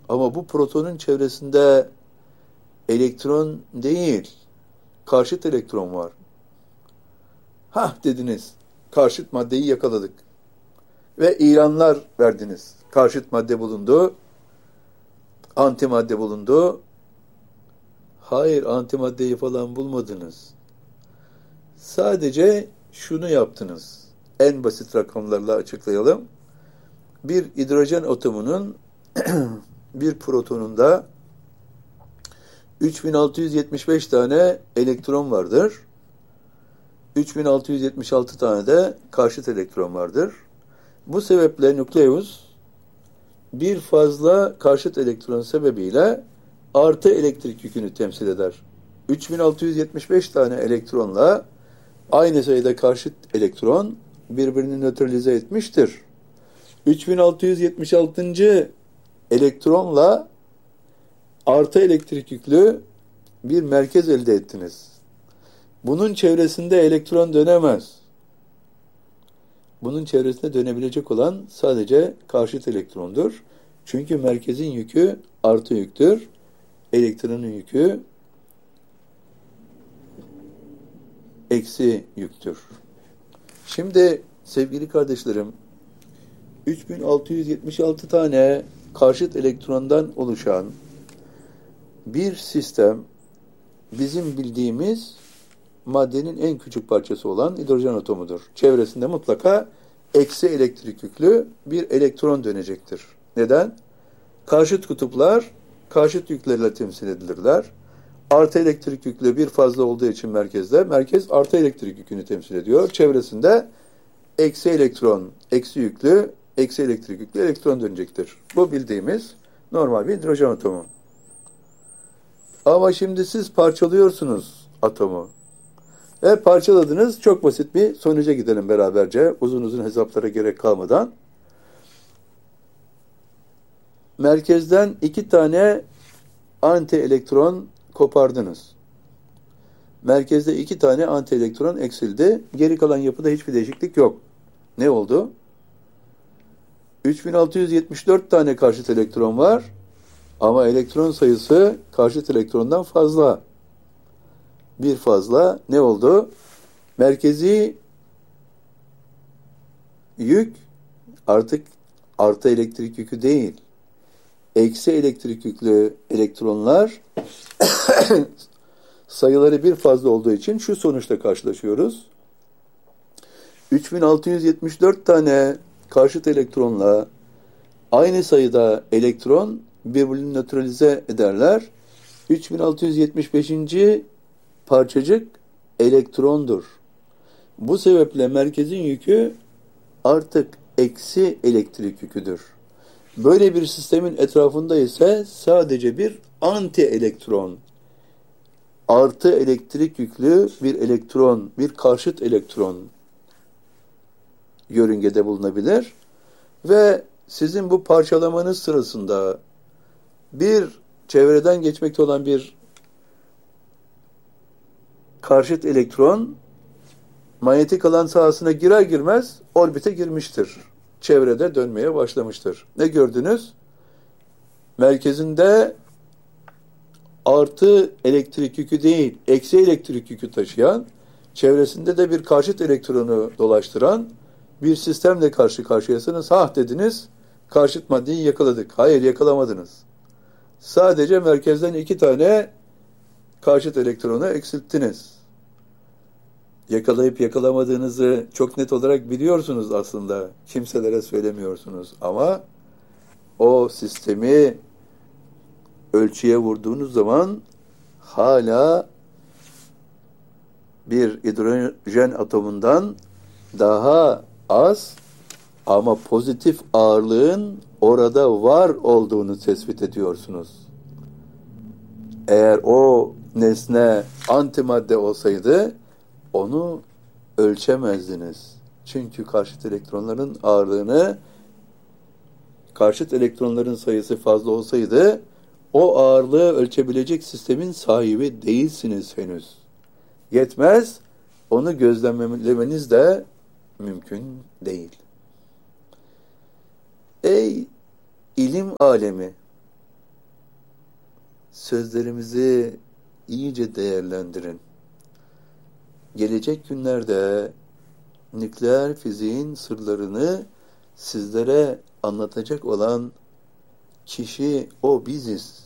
Ama bu protonun çevresinde elektron değil, karşıt elektron var. Hah dediniz, karşıt maddeyi yakaladık. Ve ilanlar verdiniz. Karşıt madde bulundu, antimadde bulundu. Hayır, antimaddeyi falan bulmadınız. Sadece şunu yaptınız. En basit rakamlarla açıklayalım. Bir hidrojen atomunun bir protonunda 3675 tane elektron vardır. 3676 tane de karşıt elektron vardır. Bu sebeple nükleus bir fazla karşıt elektron sebebiyle artı elektrik yükünü temsil eder. 3675 tane elektronla aynı sayıda karşıt elektron birbirini nötralize etmiştir. 3676. elektronla artı elektrik yüklü bir merkez elde ettiniz. Bunun çevresinde elektron dönemez. Bunun çevresinde dönebilecek olan sadece karşıt elektrondur. Çünkü merkezin yükü artı yüktür. Elektronun yükü eksi yüktür. Şimdi sevgili kardeşlerim, 3676 tane karşıt elektrondan oluşan bir sistem bizim bildiğimiz maddenin en küçük parçası olan hidrojen atomudur. Çevresinde mutlaka eksi elektrik yüklü bir elektron dönecektir. Neden? Karşıt kutuplar karşıt yüklerle temsil edilirler. Artı elektrik yüklü bir fazla olduğu için merkezde, merkez artı elektrik yükünü temsil ediyor. Çevresinde eksi elektron, eksi yüklü, eksi elektrik yüklü elektron dönecektir. Bu bildiğimiz normal bir hidrojen atomu. Ama şimdi siz parçalıyorsunuz atomu. Ve parçaladınız, çok basit bir sonuca gidelim beraberce, uzun uzun hesaplara gerek kalmadan. Merkezden 2 tane anti elektron kopardınız. Merkezde 2 tane anti elektron eksildi. Geri kalan yapıda hiçbir değişiklik yok. Ne oldu? 3674 tane karşıt elektron var. Ama elektron sayısı karşıt elektrondan fazla. Bir fazla ne oldu? Merkezi yük artık artı elektrik yükü değil. Eksi elektrik yüklü elektronlar sayıları bir fazla olduğu için şu sonuçta karşılaşıyoruz. 3674 tane karşıt elektronla aynı sayıda elektron birbirini nötralize ederler. 3675. parçacık elektrondur. Bu sebeple merkezin yükü artık eksi elektrik yüküdür. Böyle bir sistemin etrafında ise sadece bir anti elektron, artı elektrik yüklü bir elektron, bir karşıt elektron yörüngede bulunabilir ve sizin bu parçalamanız sırasında bir çevreden geçmekte olan bir karşıt elektron manyetik alan sahasına girer girmez orbite girmiştir. Çevrede dönmeye başlamıştır. Ne gördünüz? Merkezinde artı elektrik yükü değil, eksi elektrik yükü taşıyan, çevresinde de bir karşıt elektronu dolaştıran bir sistemle karşı karşıyasınız. Ha dediniz, karşıt maddeyi yakaladık. Hayır, yakalamadınız. Sadece merkezden 2 tane karşıt elektronu eksilttiniz. Yakalayıp yakalamadığınızı çok net olarak biliyorsunuz aslında. Kimselere söylemiyorsunuz. Ama o sistemi ölçüye vurduğunuz zaman hala bir hidrojen atomundan daha az ama pozitif ağırlığın orada var olduğunu tespit ediyorsunuz. Eğer o nesne antimadde olsaydı onu ölçemezdiniz. Çünkü karşıt elektronların ağırlığını, karşıt elektronların sayısı fazla olsaydı o ağırlığı ölçebilecek sistemin sahibi değilsiniz henüz. Yetmez, onu gözlemlemeniz de mümkün değil. Ey ilim alemi! sözlerimizi iyice değerlendirin. Gelecek günlerde nükleer fiziğin sırlarını sizlere anlatacak olan kişi o biziz.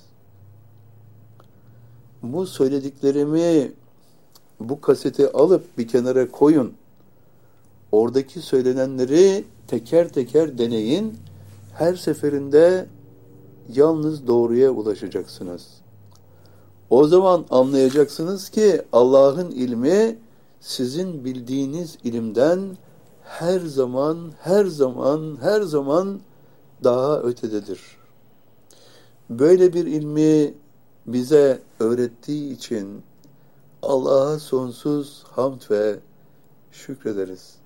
Bu söylediklerimi, bu kaseti alıp bir kenara koyun. Oradaki söylenenleri teker teker deneyin. Her seferinde yalnız doğruya ulaşacaksınız. O zaman anlayacaksınız ki Allah'ın ilmi sizin bildiğiniz ilimden her zaman daha ötededir. Böyle bir ilmi bize öğrettiği için Allah'a sonsuz hamd ve şükrederiz.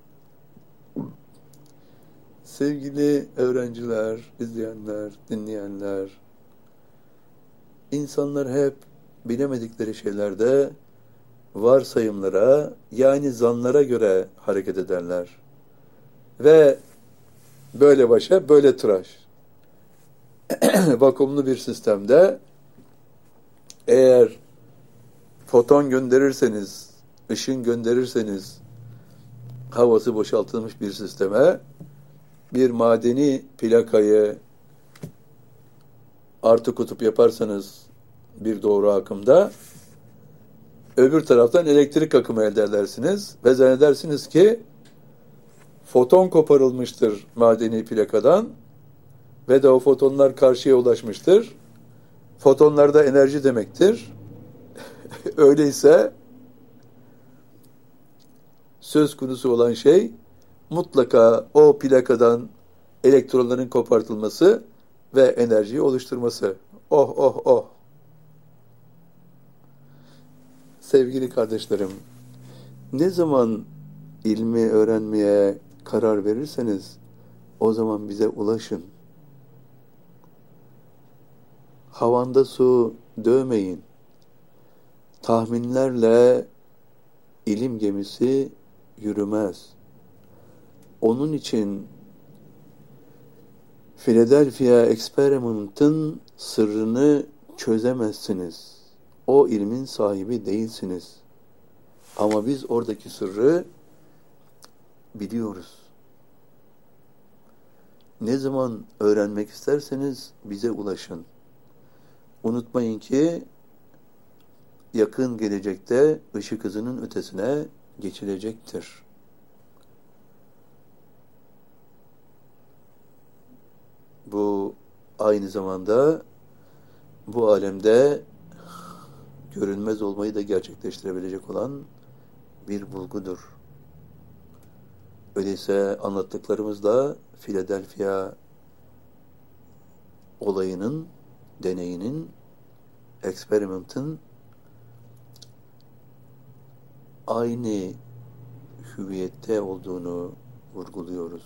Sevgili öğrenciler, izleyenler, dinleyenler, insanlar hep bilemedikleri şeylerde varsayımlara, yani zanlara göre hareket ederler. Ve böyle başa, böyle tıraş. Vakumlu bir sistemde eğer foton gönderirseniz, ışın gönderirseniz havası boşaltılmış bir sisteme bir madeni plakayı artı kutup yaparsanız bir doğru akımda öbür taraftan elektrik akımı elde edersiniz ve zannedersiniz ki foton koparılmıştır madeni plakadan ve de o fotonlar karşıya ulaşmıştır. Fotonlar da enerji demektir. Öyleyse söz konusu olan şey mutlaka o plakadan elektronların kopartılması ve enerjiyi oluşturması. Oh oh oh. Sevgili kardeşlerim, ne zaman ilmi öğrenmeye karar verirseniz o zaman bize ulaşın. Havanda su dövmeyin. Tahminlerle ilim gemisi yürümez. Onun için Philadelphia Experiment'ın sırrını çözemezsiniz. O ilmin sahibi değilsiniz. Ama biz oradaki sırrı biliyoruz. Ne zaman öğrenmek isterseniz bize ulaşın. Unutmayın ki yakın gelecekte ışık hızının ötesine geçilecektir. Bu aynı zamanda bu alemde görünmez olmayı da gerçekleştirebilecek olan bir bulgudur. Öyleyse anlattıklarımızda Philadelphia olayının, deneyinin, experiment'ın aynı hüviyette olduğunu vurguluyoruz.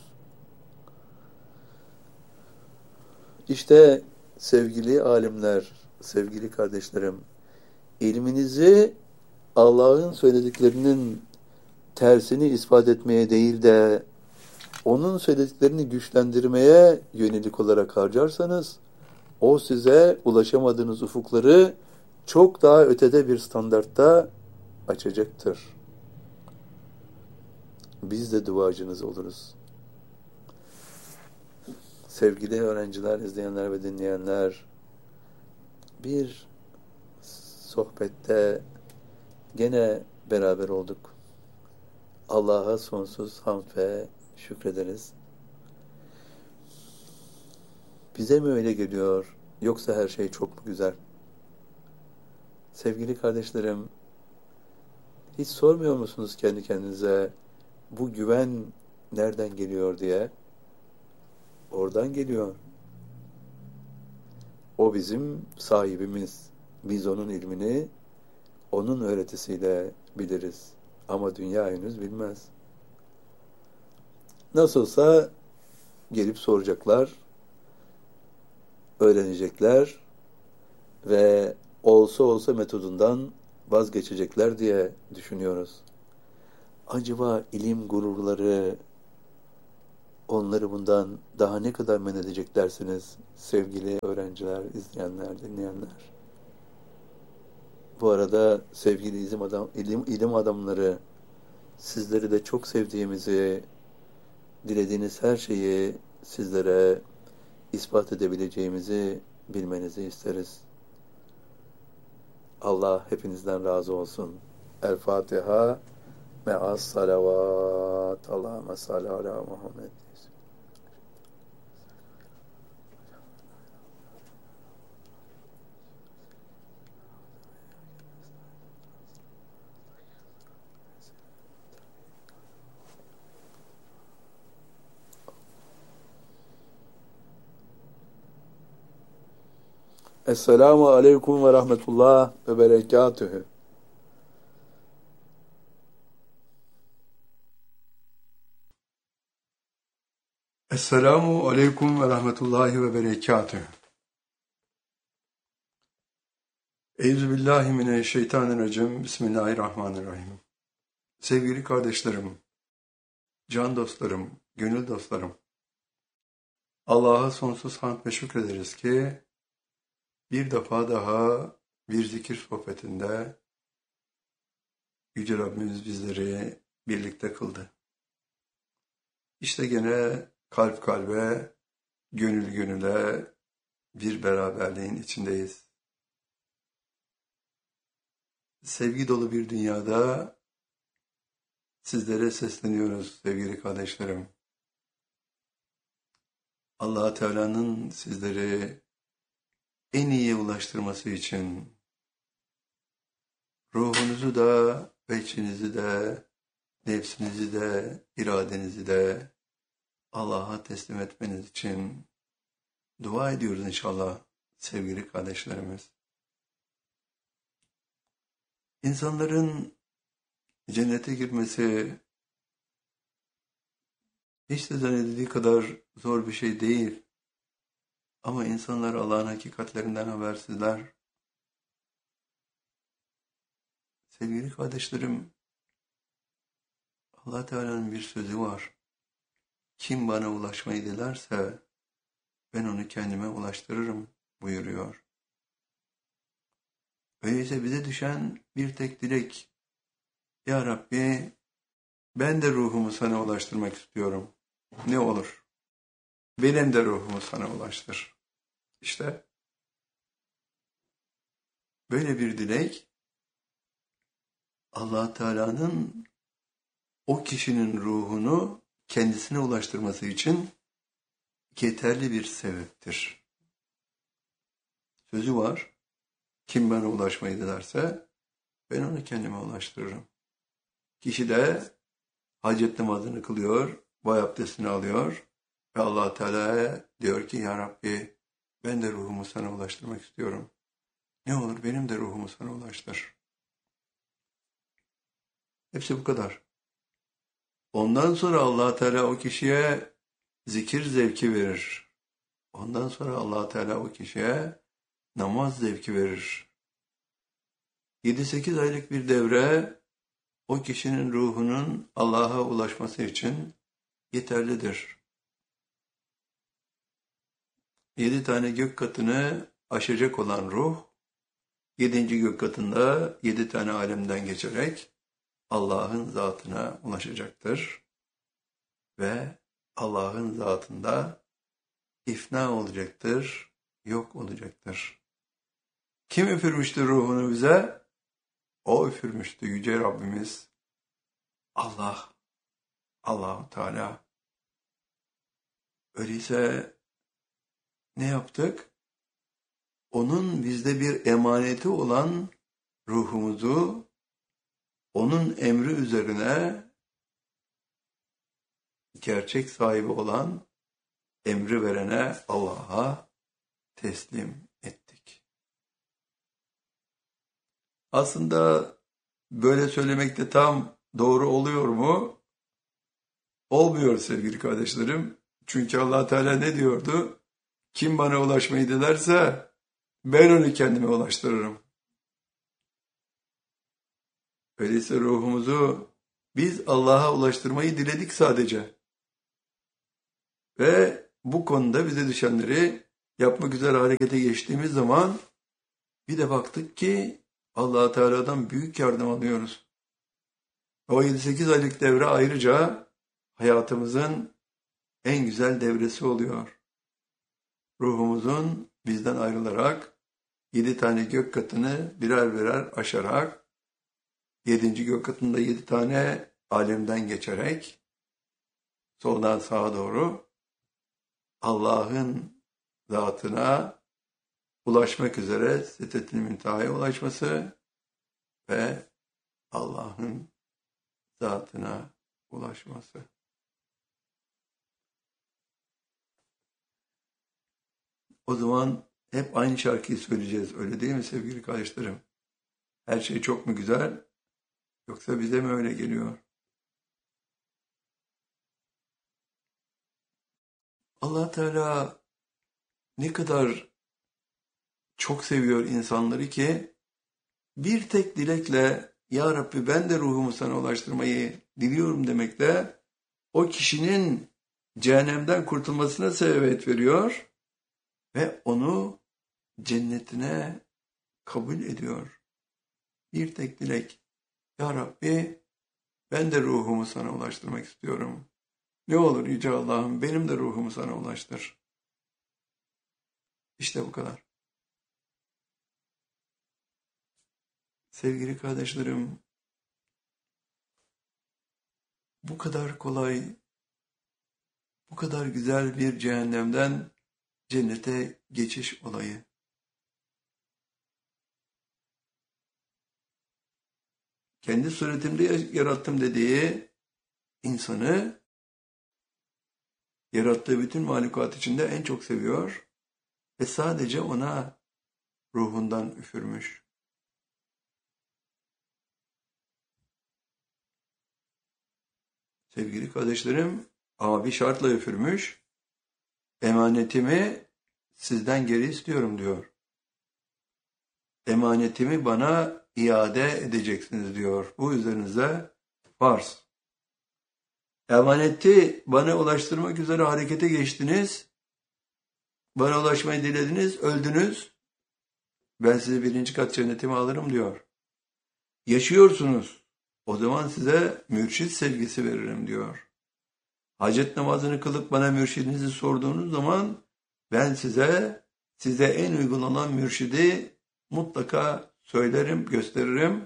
İşte sevgili alimler, sevgili kardeşlerim, ilminizi Allah'ın söylediklerinin tersini ispat etmeye değil de onun söylediklerini güçlendirmeye yönelik olarak harcarsanız o size ulaşamadığınız ufukları çok daha ötede bir standartta açacaktır. Biz de duacınız oluruz. Sevgili öğrenciler, izleyenler ve dinleyenler, bir sohbette gene beraber olduk. Allah'a sonsuz hamd ve şükrederiz. Bize mi öyle geliyor, yoksa her şey çok mu güzel? Sevgili kardeşlerim, hiç sormuyor musunuz kendi kendinize, bu güven nereden geliyor diye? Oradan geliyor. O bizim sahibimiz. Biz onun ilmini, onun öğretisiyle biliriz. Ama dünya henüz bilmez. Nasılsa gelip soracaklar, öğrenecekler ve olsa metodundan vazgeçecekler diye düşünüyoruz. Acaba ilim gururları onları bundan daha ne kadar men edecek dersiniz sevgili öğrenciler, izleyenler, dinleyenler? Bu arada sevgili ilim adamları, sizleri de çok sevdiğimizi, dilediğiniz her şeyi sizlere ispat edebileceğimizi bilmenizi isteriz. Allah hepinizden razı olsun. El Fatiha me'as salavat. Allahümme salli ala Muhammed. Esselamu aleyküm ve rahmetullah ve berekatühü. Esselamu aleyküm ve rahmetullahi ve berekatühü. Euzubillahimineşşeytanirracim. Bismillahirrahmanirrahim. Sevgili kardeşlerim, can dostlarım, gönül dostlarım, Allah'a sonsuz hamd ve şükrederiz ki bir defa daha bir zikir sohbetinde Yüce Rabbimiz bizleri birlikte kıldı. İşte gene kalp kalbe, gönül gönüle bir beraberliğin içindeyiz. Sevgi dolu bir dünyada sizlere sesleniyoruz sevgili kardeşlerim. Allah Teala'nın sizleri en iyi ulaştırması için ruhunuzu da, içinizi de, nefsinizi de, iradenizi de Allah'a teslim etmeniz için dua ediyoruz inşallah sevgili kardeşlerimiz. İnsanların cennete girmesi hiç de zannedildiği kadar zor bir şey değil. Ama insanlar Allah'ın hakikatlerinden habersizler. Sevgili kardeşlerim, Allah Teala'nın bir sözü var. Kim bana ulaşmayı dilerse ben onu kendime ulaştırırım buyuruyor. Öyleyse bize düşen bir tek dilek. Ya Rabbi, ben de ruhumu sana ulaştırmak istiyorum. Ne olur? Benim de ruhumu sana ulaştır. İşte böyle bir dilek Allah Teala'nın o kişinin ruhunu kendisine ulaştırması için yeterli bir sebeptir. Sözü var. Kim bana ulaşmayı dilerse ben onu kendime ulaştırırım. Kişi de hacet namazını kılıyor, bay abdestini alıyor ve Allah Teala'ya diyor ki ya Rabbi ben de ruhumu sana ulaştırmak istiyorum. Ne olur benim de ruhumu sana ulaştır. Hepsi bu kadar. Ondan sonra Allah Teala o kişiye zikir zevki verir. Ondan sonra Allah Teala o kişiye namaz zevki verir. 7-8 aylık bir devre o kişinin ruhunun Allah'a ulaşması için yeterlidir. 7 tane gök katını aşacak olan ruh, 7. gök katında 7 tane alemden geçerek Allah'ın zatına ulaşacaktır. Ve Allah'ın zatında ifna olacaktır, yok olacaktır. Kim üfürmüştü ruhunu bize? O üfürmüştü Yüce Rabbimiz. Allah, Allah-u Teala. Öyleyse ne yaptık? Onun bizde bir emaneti olan ruhumuzu, onun emri üzerine gerçek sahibi olan, emri verene Allah'a teslim ettik. Aslında böyle söylemek de tam doğru oluyor mu? Olmuyor sevgili kardeşlerim. Çünkü Allah Teala ne diyordu? Kim bana ulaşmayı dilerse ben onu kendime ulaştırırım. Öyleyse ruhumuzu biz Allah'a ulaştırmayı diledik sadece. Ve bu konuda bize düşenleri yapmak üzere harekete geçtiğimiz zaman bir de baktık ki Allah Teala'dan büyük yardım alıyoruz. O 7-8 aylık devre ayrıca hayatımızın en güzel devresi oluyor. Ruhumuzun bizden ayrılarak 7 tane gök katını birer birer aşarak 7. gök katında 7 tane alemden geçerek soldan sağa doğru Allah'ın zatına ulaşmak üzere Sidret-i Münteha'ya ulaşması ve Allah'ın zatına ulaşması. O zaman hep aynı şarkıyı söyleyeceğiz, öyle değil mi sevgili kardeşlerim? Her şey çok mu güzel, yoksa bize mi öyle geliyor? Allah Teala ne kadar çok seviyor insanları ki bir tek dilekle Ya Rabbi ben de ruhumu sana ulaştırmayı diliyorum demekle o kişinin cehennemden kurtulmasına sebebiyet veriyor ve onu cennetine kabul ediyor. Bir tek dilek. Ya Rabbi ben de ruhumu sana ulaştırmak istiyorum. Ne olur Yüce Allah'ım benim de ruhumu sana ulaştır. İşte bu kadar. Sevgili kardeşlerim, bu kadar kolay, bu kadar güzel bir cehennemden cennete geçiş olayı. Kendi suretimde yarattım dediği insanı yarattığı bütün mahlukat içinde en çok seviyor ve sadece ona ruhundan üfürmüş. Sevgili kardeşlerim, ama bir şartla üfürmüş. Emanetimi sizden geri istiyorum diyor. Emanetimi bana iade edeceksiniz diyor. Bu üzerinize farz. Emaneti bana ulaştırmak üzere harekete geçtiniz. Bana ulaşmayı dilediniz, öldünüz. Ben size 1. kat cennetimi alırım diyor. Yaşıyorsunuz. O zaman size mürşit sevgisi veririm diyor. Hacet namazını kılıp bana mürşidinizi sorduğunuz zaman ben size en uygun olan mürşidi mutlaka söylerim, gösteririm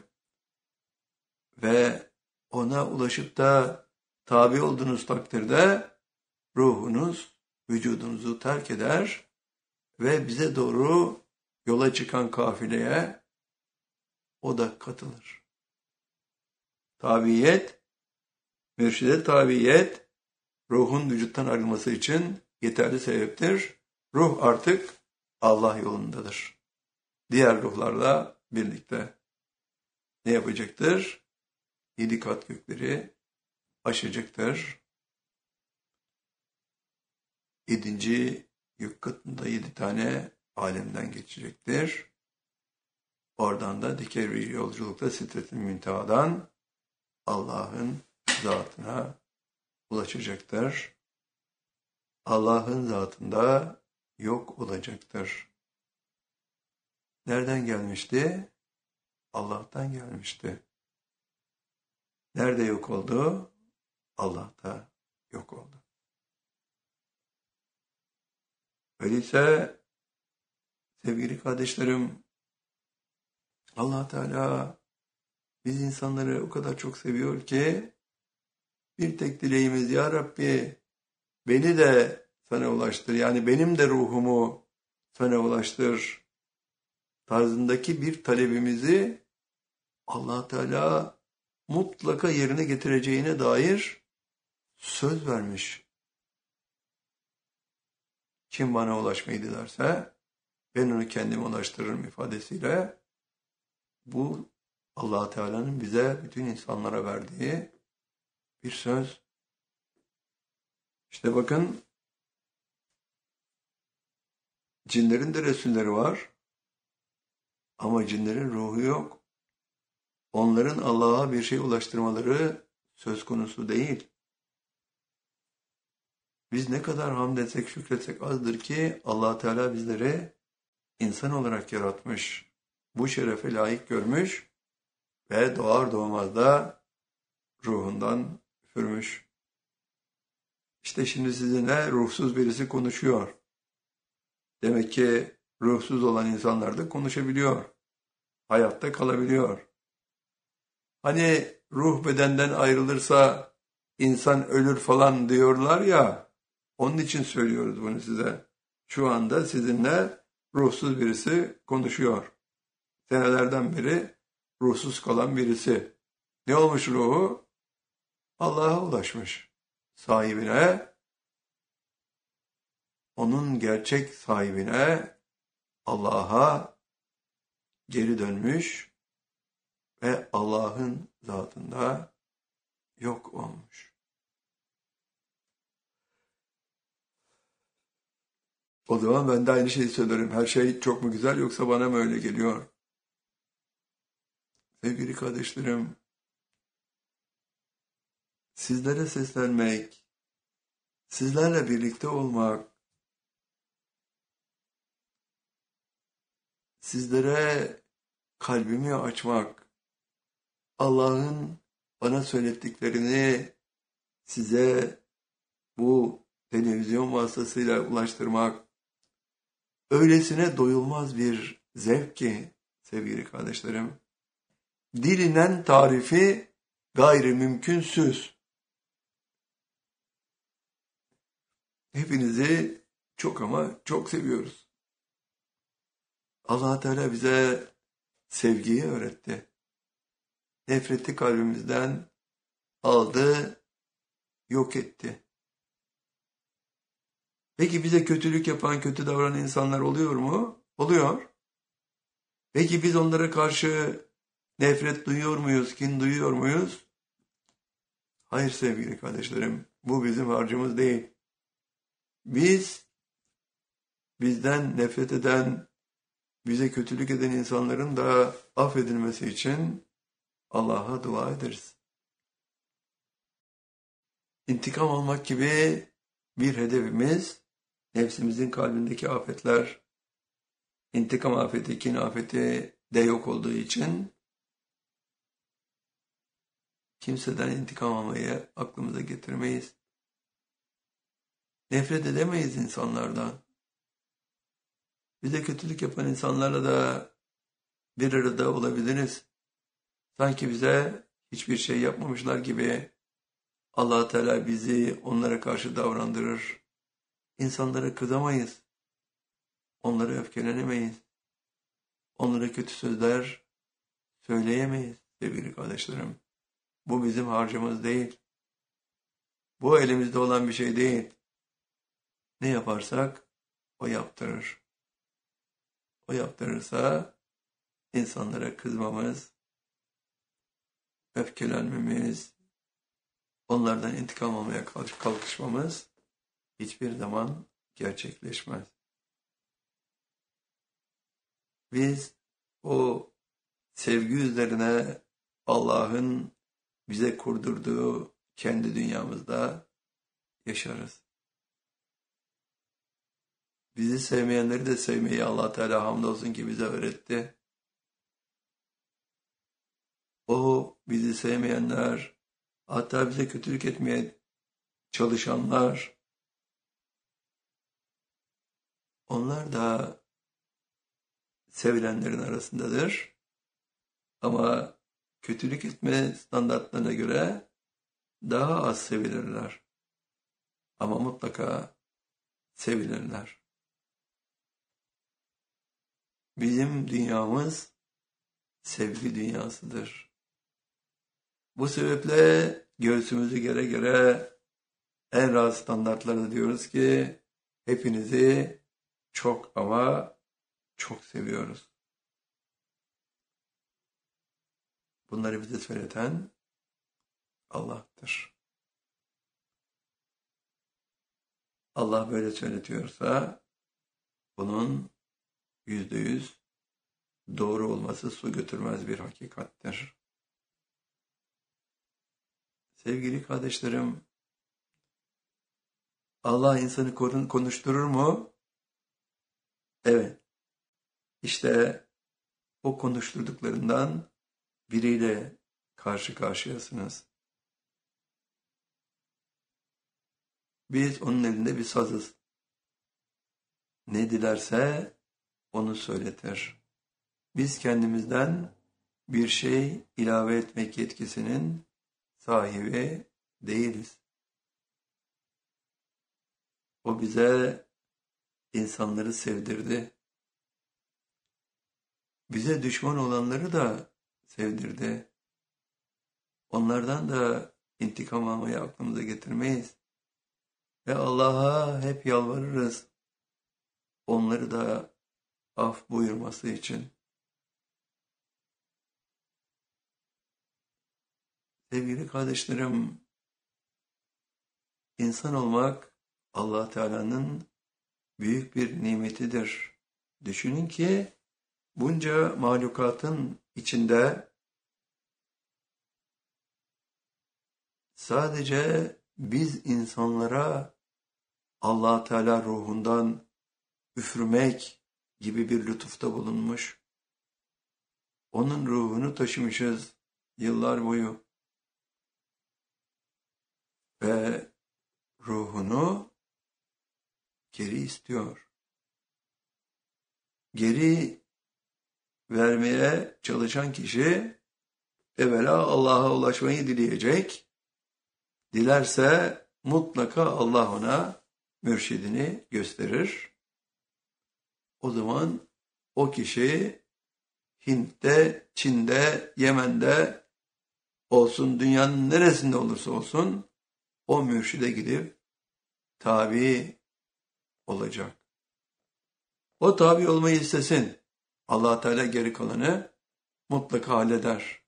ve ona ulaşıp da tabi olduğunuz takdirde ruhunuz vücudunuzu terk eder ve bize doğru yola çıkan kafileye o da katılır. Tabiyet, mürşide tabiyet, ruhun vücuttan ayrılması için yeterli sebeptir. Ruh artık Allah yolundadır. Diğer ruhlarla birlikte ne yapacaktır? 7 kat gökleri aşacaktır. 7. gök katında 7 tane alemden geçecektir. Oradan da diker bir yolculukta Sidret-i Münteha'dan Allah'ın zatına ulaşacaktır. Allah'ın zatında yok olacaktır. Nereden gelmişti? Allah'tan gelmişti. Nerede yok oldu? Allah'ta yok oldu. Öyleyse sevgili kardeşlerim, Allah Teala biz insanları o kadar çok seviyor ki bir tek dileğimiz Ya Rabbi beni de sana ulaştır. Yani benim de ruhumu sana ulaştır tarzındaki bir talebimizi Allah Teala mutlaka yerine getireceğine dair söz vermiş. Kim bana ulaşmayı dilerse ben onu kendime ulaştırırım ifadesiyle bu Allah Teala'nın bize bütün insanlara verdiği bir söz. İşte bakın cinlerin de resulleri var ama cinlerin ruhu yok. Onların Allah'a bir şey ulaştırmaları söz konusu değil. Biz ne kadar hamd etsek, şükretsek azdır ki Allah Teala bizleri insan olarak yaratmış. bu şerefe layık görmüş ve doğar doğmaz da ruhundan üfürmüş. İşte şimdi sizinle ruhsuz birisi konuşuyor. Demek ki ruhsuz olan insanlar da konuşabiliyor. Hayatta kalabiliyor. Hani ruh bedenden ayrılırsa insan ölür falan diyorlar ya, onun için söylüyoruz bunu size. Şu anda sizinle ruhsuz birisi konuşuyor. Senelerden beri ruhsuz kalan birisi. Ne olmuş ruhu? Allah'a ulaşmış. Sahibine, onun gerçek sahibine, Allah'a geri dönmüş ve Allah'ın zatında yok olmuş. O zaman ben de aynı şeyi söylerim. Her şey çok mu güzel yoksa bana mı öyle geliyor? Sevgili kardeşlerim, sizlere seslenmek, sizlerle birlikte olmak, sizlere kalbimi açmak, Allah'ın bana söylettiklerini size bu televizyon vasıtasıyla ulaştırmak, öylesine doyulmaz bir zevk ki sevgili kardeşlerim, dilinden tarifi gayri mümkünsüz. Hepinizi çok ama çok seviyoruz. Allah Teala bize sevgiyi öğretti. Nefreti kalbimizden aldı, yok etti. Peki bize kötülük yapan, kötü davranan insanlar oluyor mu? Oluyor. Peki biz onlara karşı nefret duyuyor muyuz, kin duyuyor muyuz? Hayır sevgili kardeşlerim, bu bizim harcımız değil. Biz, bizden nefret eden, bize kötülük eden insanların da affedilmesi için Allah'a dua ederiz. İntikam almak gibi bir hedefimiz, nefsimizin kalbindeki afetler, intikam afeti, kin afeti de yok olduğu için kimseden intikam almayı aklımıza getirmeyiz. Nefret edemeyiz insanlardan. Bize kötülük yapan insanlarla da bir arada olabiliriz. Sanki bize hiçbir şey yapmamışlar gibi Allah Teala bizi onlara karşı davrandırır. İnsanlara kızamayız. Onlara öfkelenemeyiz. Onlara kötü sözler söyleyemeyiz sevgili kardeşlerim. Bu bizim harcımız değil. Bu elimizde olan bir şey değil. Ne yaparsak o yaptırır. O yaptırırsa insanlara kızmamız, öfkelenmemiz, onlardan intikam almaya kalkışmamız hiçbir zaman gerçekleşmez. Biz o sevgi üzerine Allah'ın bize kurdurduğu kendi dünyamızda yaşarız. Bizi sevmeyenleri de sevmeyi Allah Teala hamdolsun ki bize öğretti. O bizi sevmeyenler, hatta bize kötülük etmeye çalışanlar, onlar da sevilenlerin arasındadır. Ama kötülük etme standartlarına göre daha az sevilirler. Ama mutlaka sevilirler. Bizim dünyamız sevgi dünyasıdır. Bu sebeple göğsümüzü gere gere en rahat standartlarda diyoruz ki hepinizi çok ama çok seviyoruz. Bunları bize söyleten Allah'tır. Allah böyle söyletiyorsa bunun %100 doğru olması su götürmez bir hakikattir. Sevgili kardeşlerim, Allah insanı konuşturur mu? Evet. İşte o konuşturduklarından biriyle karşı karşıyasınız. Biz onun elinde bir sazız. Ne dilerse onu söyletir. Biz kendimizden bir şey ilave etmek yetkisinin sahibi değiliz. O bize insanları sevdirdi. Bize düşman olanları da sevdirdi. Onlardan da intikam almayı aklımıza getirmeyiz. Ve Allah'a hep yalvarırız. Onları da af buyurması için. Sevgili kardeşlerim, insan olmak Allah Teala'nın büyük bir nimetidir. Düşünün ki bunca mahlukatın içinde sadece biz insanlara Allah Teala ruhundan üfürmek gibi bir lütufta bulunmuş. Onun ruhunu taşımışız yıllar boyu. Ve ruhunu geri istiyor. Geri vermeye çalışan kişi evvela Allah'a ulaşmayı dileyecek. Dilerse mutlaka Allah ona mürşidini gösterir. O zaman o kişi Hint'te, Çin'de, Yemen'de olsun, dünyanın neresinde olursa olsun o mürşide gidip tabi olacak. O tabi olmayı istesin. Allah Teala geri kalanı mutlaka halleder.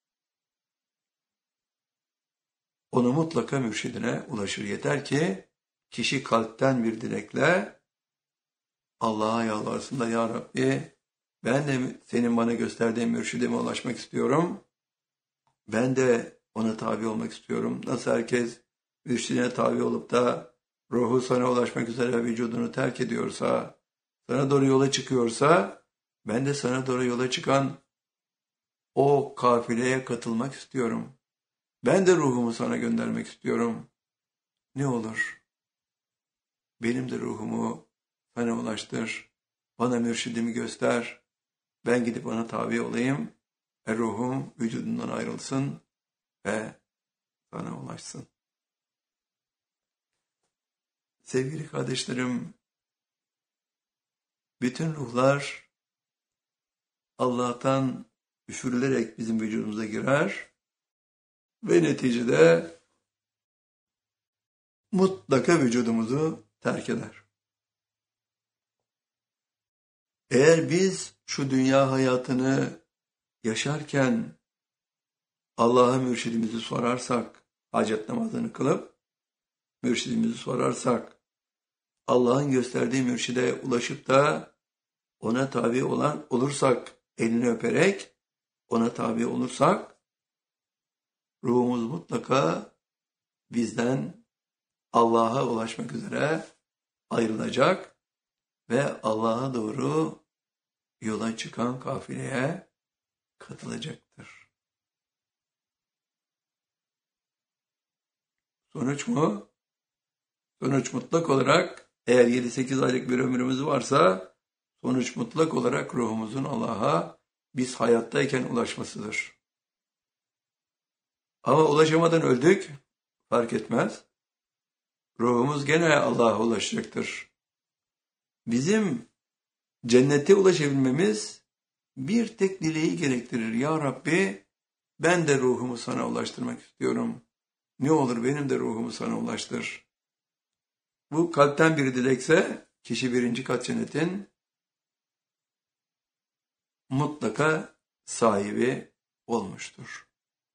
Onu mutlaka mürşidine ulaşır. Yeter ki kişi kalpten bir dilekle Allah'a yalvarsın da ya Rabbi ben de senin bana gösterdiğin mürşidime ulaşmak istiyorum. Ben de ona tabi olmak istiyorum. Nasıl herkes mürşidine tabi olup da ruhu sana ulaşmak üzere vücudunu terk ediyorsa, sana doğru yola çıkıyorsa, ben de sana doğru yola çıkan o kafileye katılmak istiyorum. Ben de ruhumu sana göndermek istiyorum. Ne olur? Benim de ruhumu sana ulaştır. Bana mürşidimi göster. Ben gidip ona tabi olayım. Ve ruhum vücudundan ayrılsın ve sana ulaşsın. Sevgili kardeşlerim, bütün ruhlar Allah'tan üfürülerek bizim vücudumuza girer ve neticede mutlaka vücudumuzu terk eder. Eğer biz şu dünya hayatını yaşarken Allah'a mürşidimizi sorarsak, hacet namazını kılıp mürşidimizi sorarsak, Allah'ın gösterdiği mürşide ulaşıp da ona tabi olursak, elini öperek ona tabi olursak, ruhumuz mutlaka bizden Allah'a ulaşmak üzere ayrılacak ve Allah'a doğru yola çıkan kafileye katılacaktır. Sonuç mu? Sonuç mutlak olarak eğer 7-8 aylık bir ömrümüz varsa sonuç mutlak olarak ruhumuzun Allah'a biz hayattayken ulaşmasıdır. Ama ulaşamadan öldük, fark etmez. Ruhumuz gene Allah'a ulaşacaktır. Bizim cennete ulaşabilmemiz bir tek dileği gerektirir. Ya Rabbi ben de ruhumu sana ulaştırmak istiyorum. Ne olur benim de ruhumu sana ulaştır. Bu kalpten bir dilekse kişi 1. kat cennetin mutlaka sahibi olmuştur.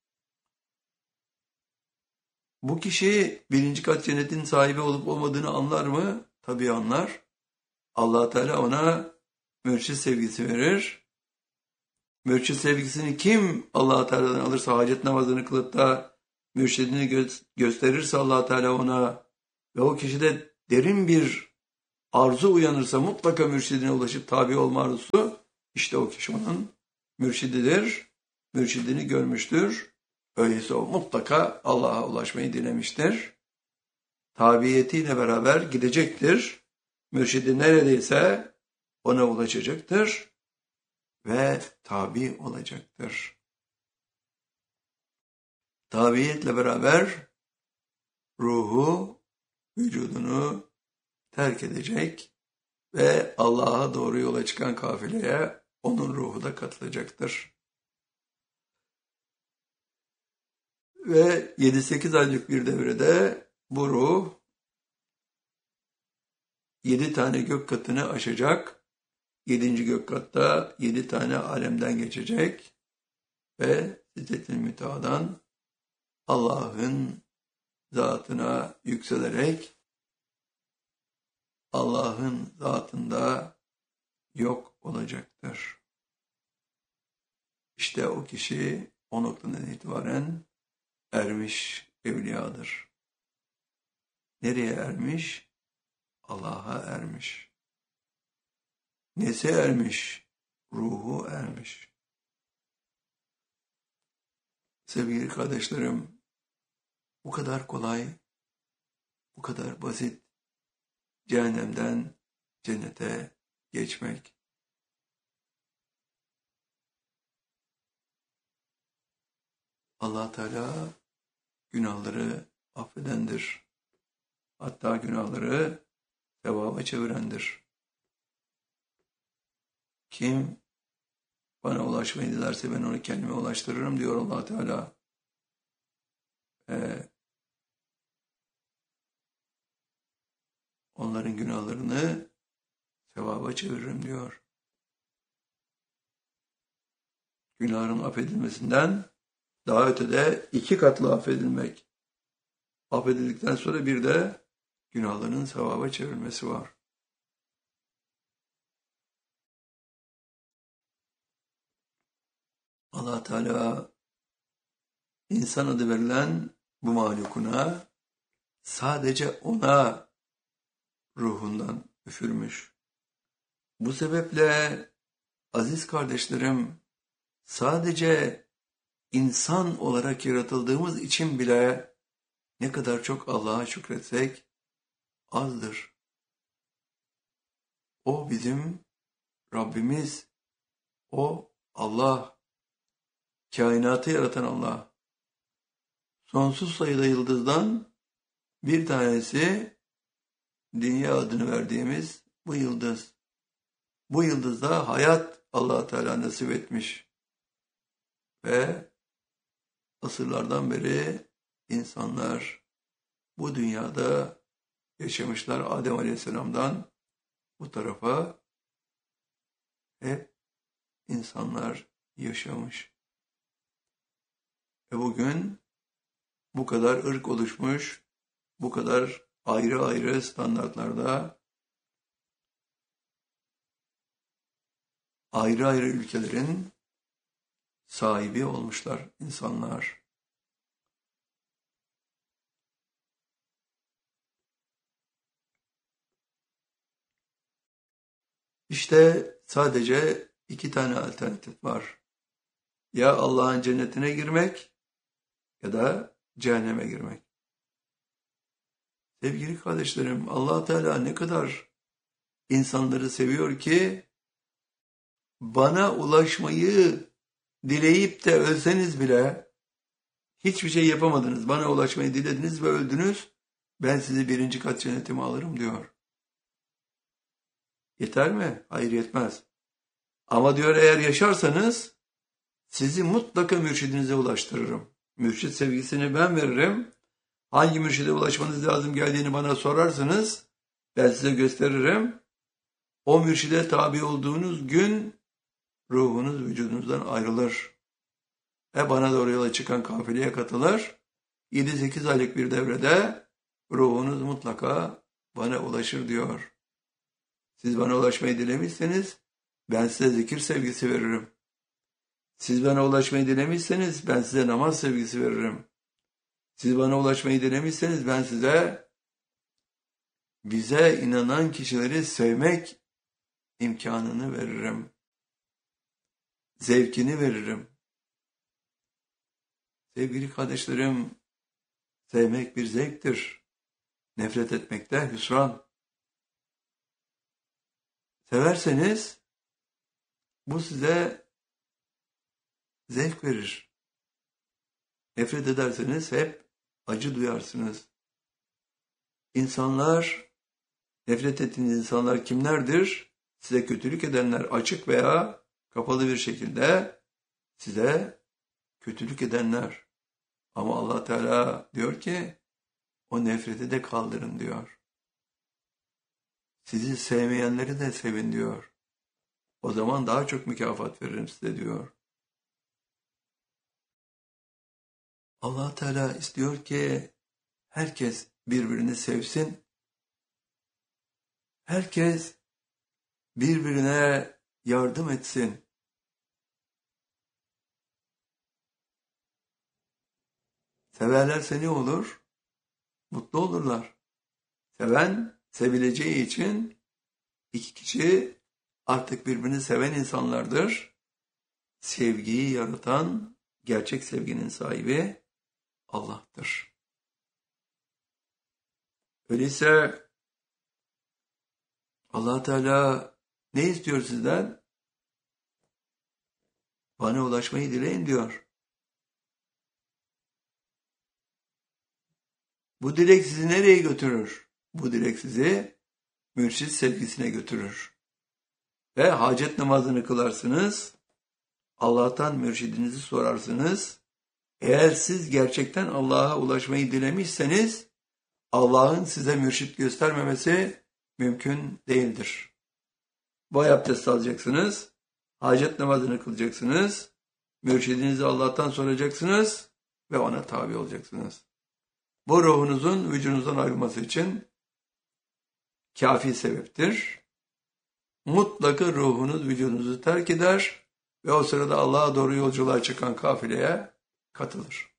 Bu kişi 1. kat cennetin sahibi olup olmadığını anlar mı? Tabii anlar. Allah Teala ona mürşid sevgisi verir. Mürşid sevgisini kim Allah Teala'dan alırsa, hacet namazını kılıp da mürşidini gösterirse Allah Teala ona ve o kişide derin bir arzu uyanırsa mutlaka mürşidine ulaşıp tabi olma arzusu, işte o kişi onun mürşididir, mürşidini görmüştür. Öyleyse o mutlaka Allah'a ulaşmayı dilemiştir. Tabiyetiyle beraber gidecektir. Mürşidi neredeyse ona ulaşacaktır ve tabi olacaktır. Tabiyetle beraber ruhu, vücudunu terk edecek ve Allah'a doğru yola çıkan kafileye onun ruhu da katılacaktır. Ve 7-8 aylık bir devrede bu ruh 7 tane gök katını aşacak. 7. gök katta 7 tane alemden geçecek ve Sidret-i Münteha'dan Allah'ın zatına yükselerek Allah'ın zatında yok olacaktır. İşte o kişi o noktadan itibaren ermiş evliyadır. Nereye ermiş? Allah'a ermiş. Nesi ermiş? Ruhu ermiş. Sevgili kardeşlerim, bu kadar kolay, bu kadar basit cehennemden cennete geçmek. Allah Teala günahları affedendir. Hatta günahları sevaba çevirendir. Kim bana ulaşmayı dilerse ben onu kendime ulaştırırım diyor Allah Teala. Onların günahlarını sevaba çeviririm diyor. Günahın affedilmesinden daha ötede 2 katlı affedilmek. Affedildikten sonra bir de günahların sevaba çevrilmesi var. Allah Teala insan adı verilen bu mahlukuna sadece ona ruhundan üfürmüş. Bu sebeple aziz kardeşlerim, sadece insan olarak yaratıldığımız için bile ne kadar çok Allah'a şükretsek azdır. O bizim Rabbimiz, o Allah, kainatı yaratan Allah. Sonsuz sayıda yıldızdan bir tanesi dünya adını verdiğimiz bu yıldız. Bu yıldızda hayat Allah Teala nasip etmiş. Ve asırlardan beri insanlar bu dünyada yaşamışlar. Adem Aleyhisselam'dan bu tarafa hep insanlar yaşamış. Ve bugün bu kadar ırk oluşmuş, bu kadar ayrı ayrı standartlarda ayrı ayrı ülkelerin sahibi olmuşlar insanlar. İşte sadece 2 tane alternatif var. Ya Allah'ın cennetine girmek ya da cehenneme girmek. Sevgili kardeşlerim, Allah Teala ne kadar insanları seviyor ki bana ulaşmayı dileyip de ölseniz bile hiçbir şey yapamadınız. Bana ulaşmayı dilediniz ve öldünüz. Ben sizi 1. kat cennetime alırım diyor. Yeter mi? Hayır, yetmez. Ama diyor eğer yaşarsanız sizi mutlaka mürşidinize ulaştırırım. Mürşid sevgisini ben veririm. Hangi mürşide ulaşmanız lazım geldiğini bana sorarsanız ben size gösteririm. O mürşide tabi olduğunuz gün ruhunuz vücudunuzdan ayrılır. Bana doğru yola çıkan kafileye katılır. 7-8 aylık bir devrede ruhunuz mutlaka bana ulaşır diyor. Siz bana ulaşmayı dilemişseniz ben size zikir sevgisi veririm. Siz bana ulaşmayı dilemişseniz ben size namaz sevgisi veririm. Siz bana ulaşmayı dilemişseniz ben size bize inanan kişileri sevmek imkanını veririm. zevkini veririm. Sevgili kardeşlerim, sevmek bir zevktir. Nefret etmekte hüsran. Severseniz bu size zevk verir. Nefret ederseniz hep acı duyarsınız. İnsanlar, nefret ettiğiniz insanlar kimlerdir? Size kötülük edenler, açık veya kapalı bir şekilde size kötülük edenler. Ama Allah Teala diyor ki o nefreti de kaldırın diyor. Sizi sevmeyenleri de sevin diyor. O zaman daha çok mükafat veririm size diyor. Allah Teala istiyor ki herkes birbirini sevsin. Herkes birbirine yardım etsin. Severlerse ne olur? Mutlu olurlar. Seven, sevileceği için iki kişi artık birbirini seven insanlardır. Sevgiyi yaratan, gerçek sevginin sahibi Allah'tır. Öyleyse Allah Teala ne istiyor sizden? Bana ulaşmayı dileyin diyor. Bu dilek sizi nereye götürür? Bu dilek sizi mürşid sevgisine götürür. Ve hacet namazını kılarsınız. Allah'tan mürşidinizi sorarsınız. Eğer siz gerçekten Allah'a ulaşmayı dilemişseniz Allah'ın size mürşid göstermemesi mümkün değildir. Boy abdest alacaksınız. Hacet namazını kılacaksınız. Mürşidinizi Allah'tan soracaksınız ve ona tabi olacaksınız. Bu ruhunuzun vücudunuzdan ayrılması için kafi sebeptir. Mutlaka ruhunuz vücudunuzu terk eder ve o sırada Allah'a doğru yolculuğa çıkan kafileye katılır.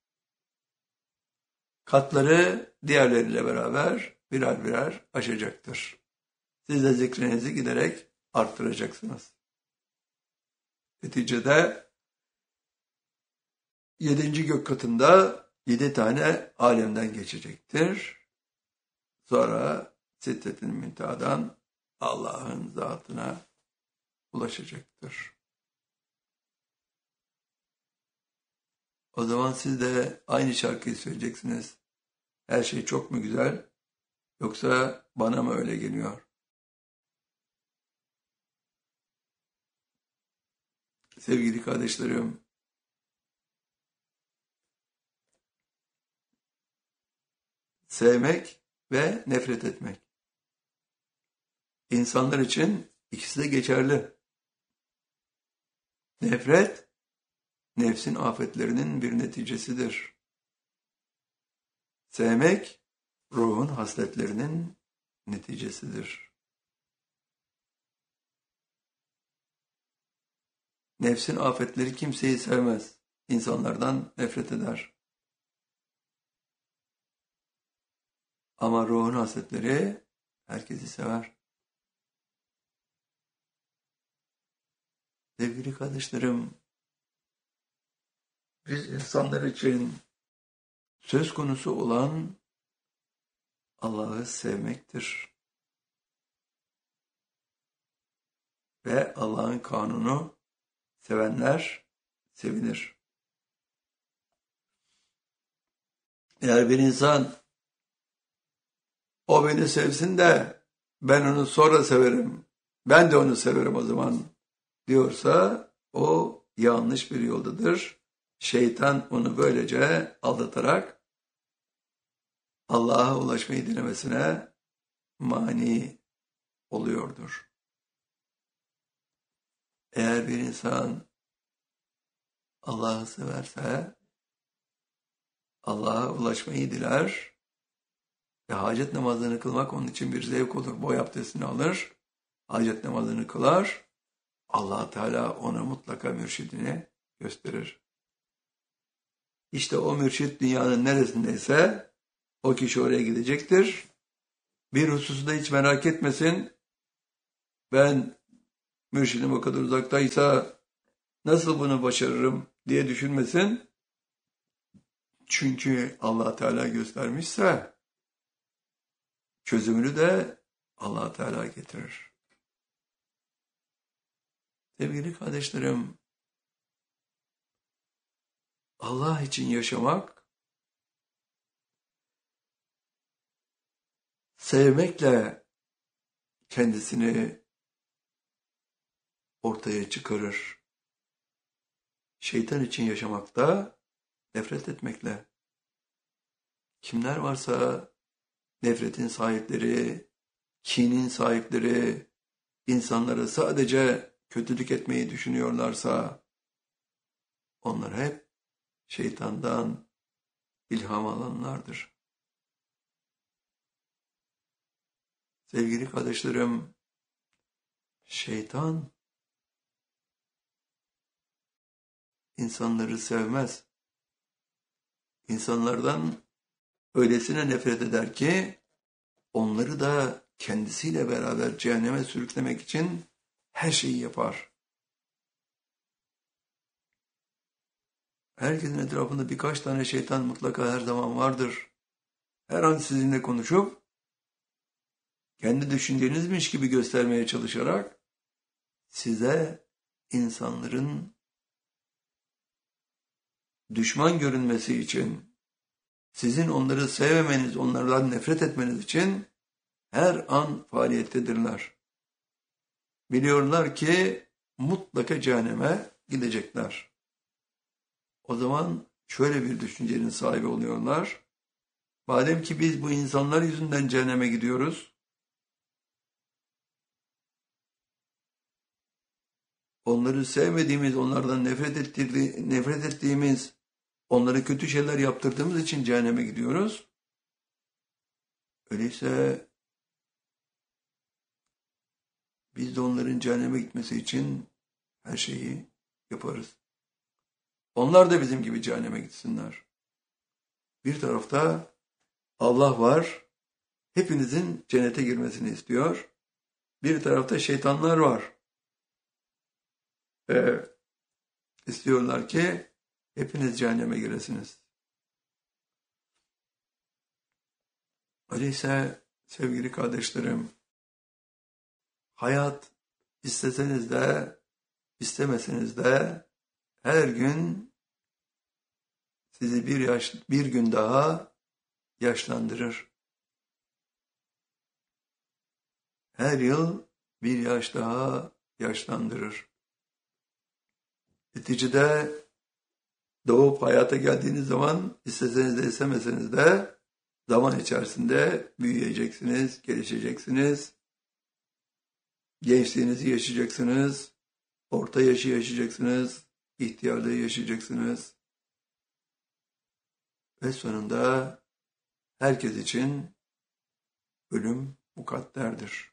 Katları diğerleriyle beraber birer birer aşacaktır. Siz de zikrinizi giderek arttıracaksınız. Neticede 7. gök katında 7 tane alemden geçecektir. Sonra Sidret-i Münteha'dan Allah'ın zatına ulaşacaktır. O zaman siz de aynı şarkıyı söyleyeceksiniz. Her şey çok mu güzel, yoksa bana mı öyle geliyor? Sevgili kardeşlerim, sevmek ve nefret etmek. İnsanlar için ikisi de geçerli. Nefret, nefsin afetlerinin bir neticesidir. Sevmek, ruhun hasletlerinin neticesidir. Nefsin afetleri kimseyi sevmez. İnsanlardan nefret eder. Ama ruhun hasletleri herkesi sever. Sevgili kardeşlerim, biz insanlar için söz konusu olan Allah'ı sevmektir. Ve Allah'ın kanunu sevenler sevinir. Eğer bir insan o beni sevsin de ben onu sonra severim, ben de onu severim o zaman diyorsa o yanlış bir yoldadır. Şeytan onu böylece aldatarak Allah'a ulaşmayı dilemesine mani oluyordur. Eğer bir insan Allah'ı severse Allah'a ulaşmayı diler ve hacet namazını kılmak onun için bir zevk olur. Boy abdestini alır, hacet namazını kılar, Allah Teala ona mutlaka mürşidini gösterir. İşte o mürşid dünyanın neresindeyse o kişi oraya gidecektir. Bir hususta hiç merak etmesin. Ben mürşidim o kadar uzaktaysa nasıl bunu başarırım diye düşünmesin. Çünkü Allah Teala göstermişse çözümünü de Allah Teala getirir. Sevgili kardeşlerim, Allah için yaşamak, sevmekle kendisini ortaya çıkarır. Şeytan için yaşamak da nefret etmekle. Kimler varsa nefretin sahipleri, kinin sahipleri, insanlara sadece kötülük etmeyi düşünüyorlarsa, onlar hep şeytandan ilham alanlardır. Sevgili kardeşlerim, şeytan insanları sevmez. İnsanlardan öylesine nefret eder ki onları da kendisiyle beraber cehenneme sürüklemek için her şeyi yapar. Herkesin etrafında birkaç tane şeytan mutlaka her zaman vardır. Her an sizinle konuşup kendi düşüncenizmiş gibi göstermeye çalışarak size insanların düşman görünmesi için, sizin onları sevmemeniz, onlardan nefret etmeniz için her an faaliyettedirler. Biliyorlar ki mutlaka cehenneme gidecekler. O zaman şöyle bir düşüncenin sahibi oluyorlar. Madem ki biz bu insanlar yüzünden cehenneme gidiyoruz, onları sevmediğimiz, onlardan nefret ettiğimiz, onlara kötü şeyler yaptırdığımız için cehenneme gidiyoruz. Öyleyse biz de onların cehenneme gitmesi için her şeyi yaparız. Onlar da bizim gibi cehenneme gitsinler. Bir tarafta Allah var, hepinizin cennete girmesini istiyor. Bir tarafta şeytanlar var. İstiyorlar ki hepiniz cehenneme giresiniz. Öyleyse sevgili kardeşlerim, hayat isteseniz de istemeseniz de her gün sizi bir gün daha yaşlandırır. Her yıl bir yaş daha yaşlandırır. Neticede doğup hayata geldiğiniz zaman isteseniz de istemeseniz de zaman içerisinde büyüyeceksiniz, gelişeceksiniz. Gençliğinizi yaşayacaksınız, orta yaşı yaşayacaksınız, ihtiyarlığı yaşayacaksınız. Ve sonunda herkes için ölüm mukadderdir.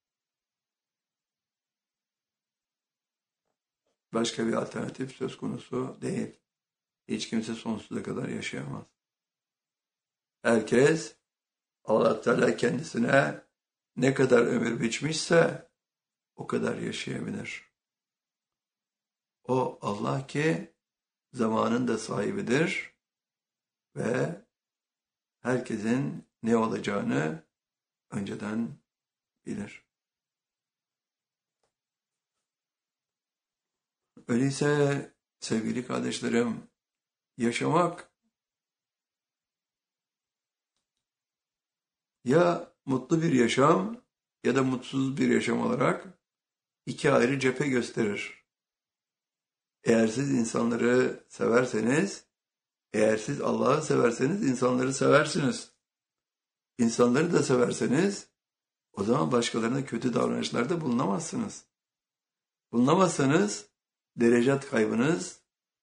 Başka bir alternatif söz konusu değil. Hiç kimse sonsuza kadar yaşayamaz. Herkes Allah Teala kendisine ne kadar ömür biçmişse o kadar yaşayabilir. O Allah ki zamanın da sahibidir ve herkesin ne olacağını önceden bilir. Öyleyse sevgili kardeşlerim, yaşamak ya mutlu bir yaşam ya da mutsuz bir yaşam olarak iki ayrı cephe gösterir. Eğer siz insanları severseniz, eğer siz Allah'ı severseniz insanları seversiniz. İnsanları da severseniz o zaman başkalarına kötü davranışlarda bulunamazsınız. Bulunamazsanız derecat kaybınız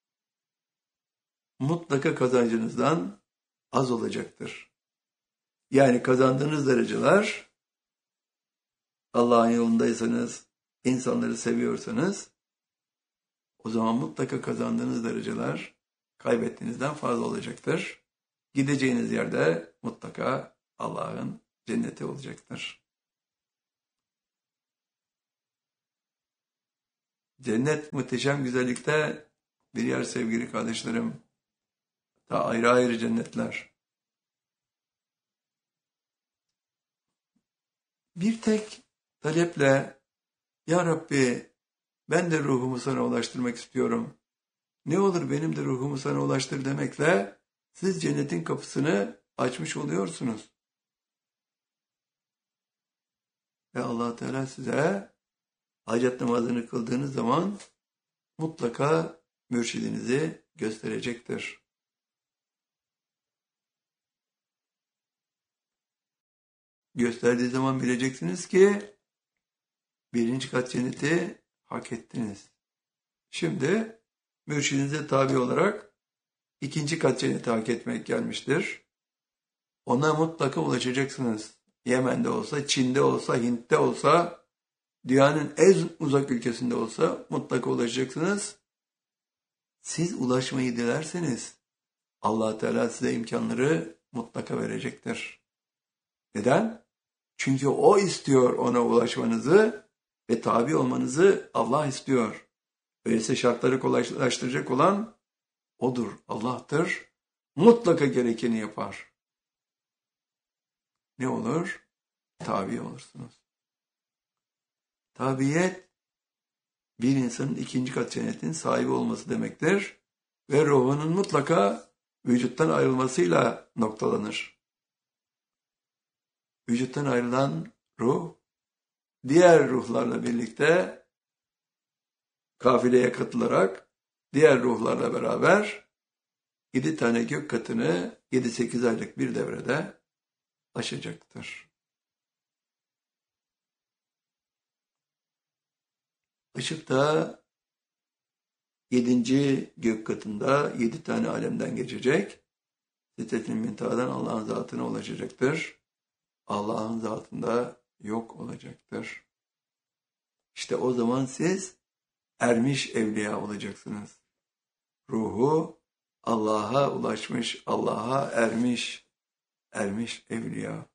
mutlaka kazancınızdan az olacaktır. Yani kazandığınız dereceler Allah'ın yolundaysanız, insanları seviyorsanız o zaman mutlaka kazandığınız dereceler kaybettiğinizden fazla olacaktır. Gideceğiniz yerde mutlaka Allah'ın cenneti olacaktır. Cennet muhteşem güzellikte bir yer sevgili kardeşlerim. Daha ayrı ayrı cennetler. Bir tek taleple, Ya Rabbi ben de ruhumu sana ulaştırmak istiyorum. Ne olur benim de ruhumu sana ulaştır demekle siz cennetin kapısını açmış oluyorsunuz. Ve Allah Teala size hacet namazını kıldığınız zaman mutlaka mürşidinizi gösterecektir. Gösterdiği zaman bileceksiniz ki birinci kat cenneti hak ettiniz. Şimdi mürşidinize tabi olarak ikinci kat cenneti hak etmek gelmiştir. Ona mutlaka ulaşacaksınız. Yemen'de olsa, Çin'de olsa, Hint'te olsa, dünyanın en uzak ülkesinde olsa mutlaka ulaşacaksınız. Siz ulaşmayı dilerseniz Allah Teala size imkanları mutlaka verecektir. Neden? Çünkü O istiyor ona ulaşmanızı ve tabi olmanızı Allah istiyor. Öyleyse şartları kolaylaştıracak olan O'dur, Allah'tır. Mutlaka gerekeni yapar. Ne olur? Tabi olursunuz. Tabiyet, bir insanın ikinci kat cennetin sahibi olması demektir. Ve ruhunun mutlaka vücuttan ayrılmasıyla noktalanır. Vücuttan ayrılan ruh, diğer ruhlarla birlikte kafileye katılarak, diğer ruhlarla beraber 7 tane gök katını 7-8 aylık bir devrede aşacaktır. Işık da 7. gök katında 7 tane alemden geçecek. Sidret-i Münteha'dan Allah'ın zatına ulaşacaktır. Allah'ın zatında yok olacaktır. İşte o zaman siz ermiş evliya olacaksınız. Ruhu Allah'a ulaşmış, Allah'a ermiş evliya.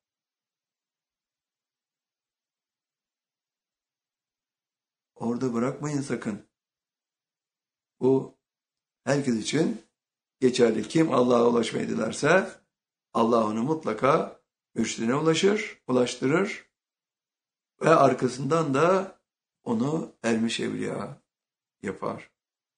Orada bırakmayın sakın. Bu herkes için geçerli. Kim Allah'a ulaşmayı dilerse Allah onu mutlaka mürşidine ulaştırır ve arkasından da onu ermiş evliya yapar.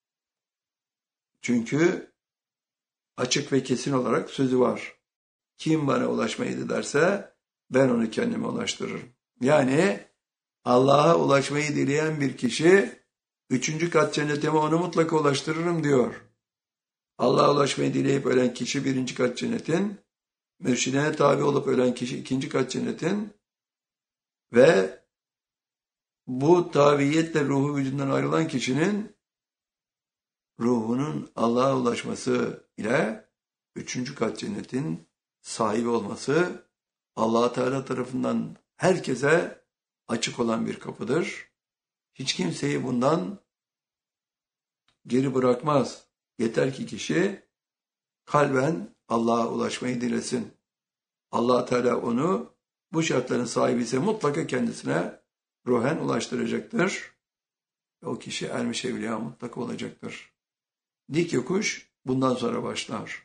Çünkü açık ve kesin olarak sözü var. Kim bana ulaşmayı dilerse ben onu kendime ulaştırırım. Yani Allah'a ulaşmayı dileyen bir kişi 3. kat cennetime onu mutlaka ulaştırırım diyor. Allah'a ulaşmayı dileyip ölen kişi 1. kat cennetin, mürşidine tabi olup ölen kişi 2. kat cennetin ve bu tabiiyetle ruhu vücudundan ayrılan kişinin ruhunun Allah'a ulaşması ile 3. kat cennetin sahibi olması Allah Teala tarafından herkese açık olan bir kapıdır. Hiç kimseyi bundan geri bırakmaz. Yeter ki kişi kalben Allah'a ulaşmayı dilesin. Allah Teala onu bu şartların sahibi ise mutlaka kendisine ruhen ulaştıracaktır. O kişi ermiş evliya mutlaka olacaktır. Dik yokuş bundan sonra başlar.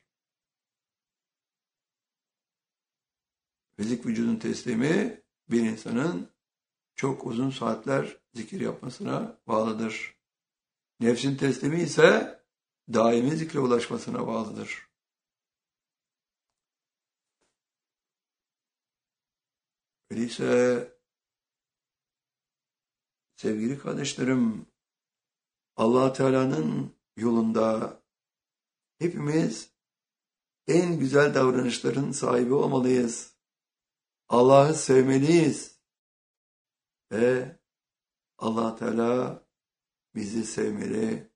Fizik vücudun teslimi bir insanın çok uzun saatler zikir yapmasına bağlıdır. Nefsin teslimi ise daimi zikre ulaşmasına bağlıdır. Öyleyse sevgili kardeşlerim, Allah Teala'nın yolunda hepimiz en güzel davranışların sahibi olmalıyız. Allah'ı sevmeliyiz. Ve Allah Teala bizi sevmeli.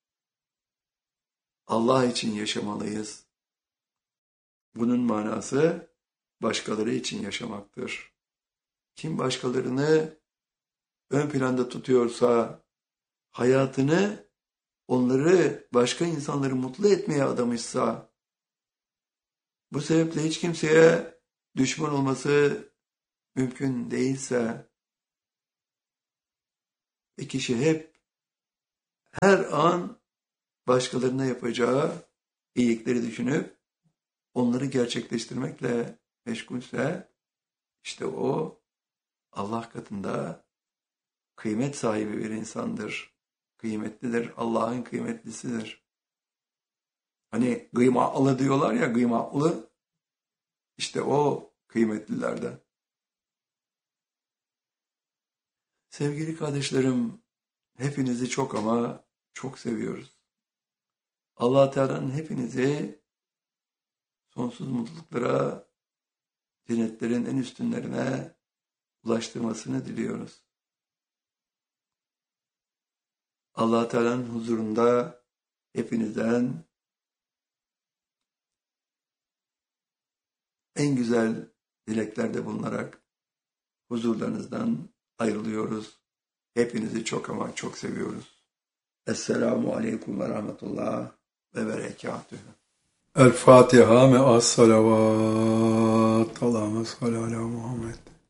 Allah için yaşamalıyız. Bunun manası başkaları için yaşamaktır. Kim başkalarını ön planda tutuyorsa, hayatını onları, başka insanları mutlu etmeye adamışsa, bu sebeple hiç kimseye düşman olması mümkün değilse, kişi hep her an başkalarına yapacağı iyilikleri düşünüp onları gerçekleştirmekle meşgulse işte o Allah katında kıymet sahibi bir insandır. Kıymetlidir. Allah'ın kıymetlisidir. Hani kıymetli diyorlar ya, kıymetli, işte o kıymetlilerden. Sevgili kardeşlerim, hepinizi çok ama çok seviyoruz. Allah Teala'nın hepinizi sonsuz mutluluklara, cennetlerin en üstünlerine ulaştırmasını diliyoruz. Allah Teala'nın huzurunda hepinizden en güzel dileklerde bulunarak huzurlarınızdan ayrılıyoruz. Hepinizi çok ama çok seviyoruz. Esselamu Aleyküm ve Rahmetullah ve Berekatühü. El Fatiha me'as salavat. Allahümme salli ala Muhammed.